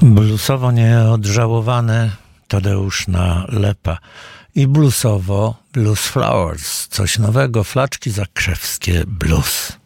Bluesowo nieodżałowane Tadeusz Nalepa i bluesowo Blues Flowers, coś nowego, Flaczki Zakrzewskie Blues.